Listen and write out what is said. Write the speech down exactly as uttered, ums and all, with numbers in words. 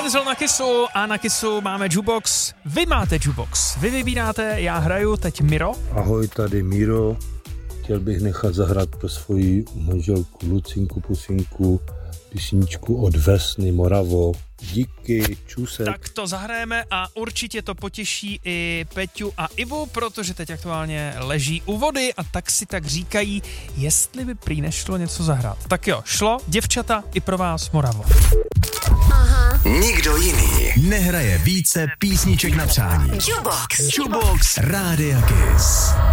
Denzel na Kissu a na Kissu máme Jukebox. Vy máte Jukebox. Vy vybíráte, já hraju, teď Miro. Ahoj, tady Miro. Chtěl bych nechat zahrát pro svoji manželku Lucinku Pusinku písničku od Vesny Moravo. Díky, čusek. Tak to zahrajeme a určitě to potěší i Peťu a Ivu, protože teď aktuálně leží u vody a tak si tak říkají, jestli by prý nešlo něco zahrát. Tak jo, šlo, děvčata, i pro vás Moravo. Aha. Nikdo jiný nehraje více písniček na přání. Jukebox. Jukebox Rádia Kiss.